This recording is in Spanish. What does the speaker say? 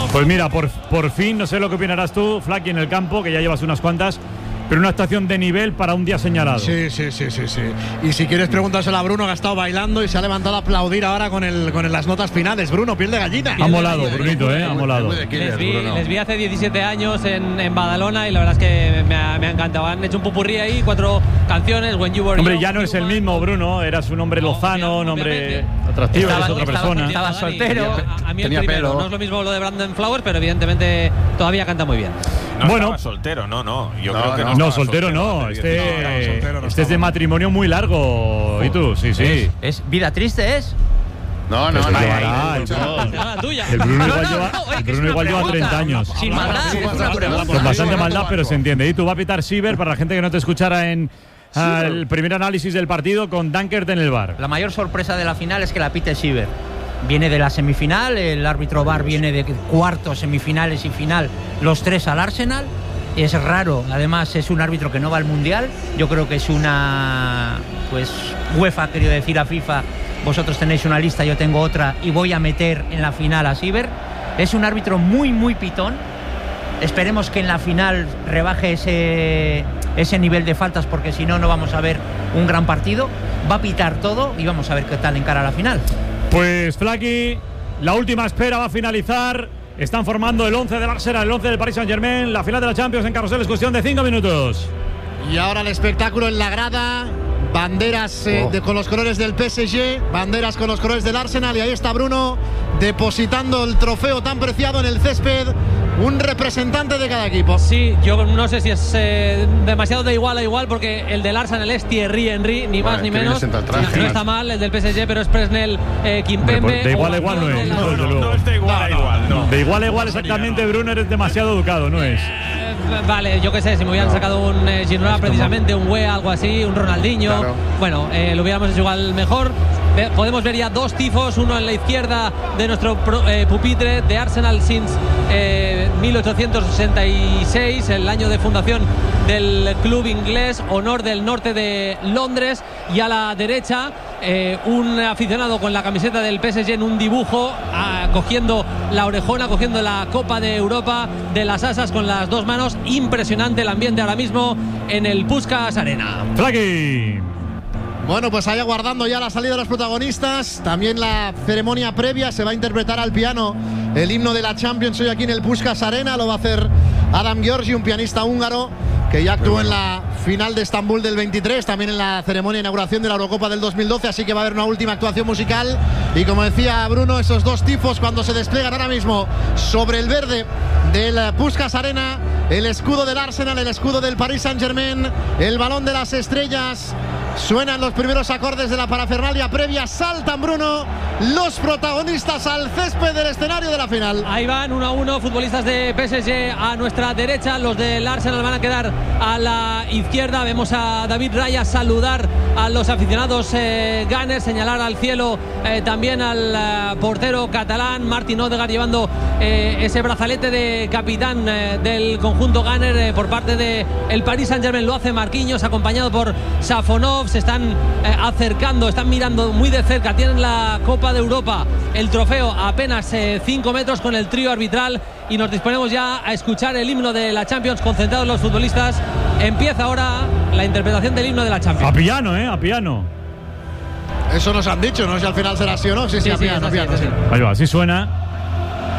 Pues mira, por fin, no sé lo que opinarás tú, Flaky, en el campo, que ya llevas unas cuantas, pero una actuación de nivel para un día señalado. Sí. Y si quieres preguntárselo a Bruno, que ha estado bailando y se ha levantado a aplaudir ahora con las notas finales. Bruno, piel de gallina. Ha molado, Brunito, ha molado. Les vi hace 17 años en Badalona y la verdad es que me ha encantado. Han hecho un popurrí ahí, 4 canciones. When You Were Hombre, Young, ya no es el mismo, Bruno. Eras un hombre lozano, un hombre atractivo, eres otra persona. Estaba soltero. A mí el tenía primero, pelo. no es lo mismo lo de Brandon Flowers, pero evidentemente todavía canta muy bien. No Bueno. estaba soltero, no. Yo No, creo que No, estaba soltero no. Este es de matrimonio muy largo. ¿Y tú? Sí. ¿Es vida triste es? No. La tuya. El Bruno igual lleva 30 años. Sin maldad. Con bastante maldad, pero se entiende. Y tú, va a pitar Siever para la gente que no te escuchara en el primer análisis del partido con Dankert en el bar. La mayor sorpresa de la final es que la pite Siever. Viene de la semifinal, el árbitro VAR viene de cuartos, semifinales y final, los 3 al Arsenal. Es raro, además es un árbitro que no va al Mundial. Yo creo que es una, pues UEFA, querido decir a FIFA, vosotros tenéis una lista, yo tengo otra y voy a meter en la final a Siever. Es un árbitro muy pitón. Esperemos que en la final rebaje ese nivel de faltas, porque si no, no vamos a ver un gran partido. Va a pitar todo y vamos a ver qué tal encara la final. Pues Flaky, la última espera va a finalizar. Están formando el 11 del Arsenal, el 11 del Paris Saint-Germain. La final de la Champions en Carrusel es cuestión de 5 minutos. Y ahora el espectáculo en la grada. Banderas con los colores del PSG, banderas con los colores del Arsenal. Y ahí está Bruno depositando el trofeo tan preciado en el césped. Un representante de cada equipo. Sí, yo no sé si es demasiado de igual a igual, porque el del Arsenal es Thierry Henry, ni más ni menos. No está mal el del PSG, pero es Presnel Kimpembe. De igual a igual no es. No es de igual a igual, no. De igual a igual exactamente, Bruno, eres demasiado educado, ¿no es? Vale, yo qué sé, si me hubieran sacado un Ginola precisamente, un Wea, algo así, un Ronaldinho, claro. Bueno, lo hubiéramos hecho igual mejor. Podemos ver ya 2 tifos, uno en la izquierda de nuestro pupitre de Arsenal since 1866, el año de fundación del club inglés, honor del norte de Londres, y a la derecha un aficionado con la camiseta del PSG en un dibujo, cogiendo la orejona, cogiendo la Copa de Europa de las asas con las 2 manos. Impresionante el ambiente ahora mismo en el Puskás Arena. Flaky. Bueno, pues ahí aguardando ya la salida de los protagonistas. También la ceremonia previa. Se va a interpretar al piano el himno de la Champions hoy aquí en el Puskás Arena. Lo va a hacer Adam Giorgi, un pianista húngaro que ya actuó en la final de Estambul del 23, también en la ceremonia de inauguración de la Eurocopa del 2012, así que va a haber una última actuación musical. Y como decía Bruno, esos 2 tifos cuando se despliegan ahora mismo sobre el verde del Puskás Arena, el escudo del Arsenal, el escudo del Paris Saint-Germain, el balón de las estrellas. Suenan los primeros acordes de la parafernalia previa. Saltan, Bruno, los protagonistas al césped del escenario de la final. Ahí van 1-1, futbolistas de PSG a nuestra derecha. Los del Arsenal van a quedar a la izquierda. Vemos a David Raya saludar a los aficionados Gunners, señalar al cielo también al portero catalán Martin Odegaard, llevando ese brazalete de capitán del conjunto Gunner por parte del Paris Saint-Germain. Lo hace Marquinhos, acompañado por Safonov. Se están acercando, están mirando muy de cerca. Tienen la Copa de Europa, el trofeo a apenas 5 metros con el trío arbitral, y nos disponemos ya a escuchar el himno de la Champions, concentrados los futbolistas. Empieza ahora la interpretación del himno de la Champions. A piano, a piano. Eso nos han dicho, no sé si al final será así o no. Sí, a piano, a piano. Ahí va, así suena.